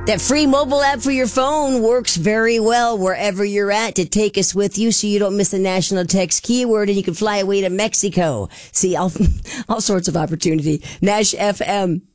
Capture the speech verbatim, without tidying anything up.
That free mobile app for your phone works very well wherever you're at to take us with you so you don't miss the national text keyword and you can fly away to Mexico. See, all, all sorts of opportunity. Nash F M.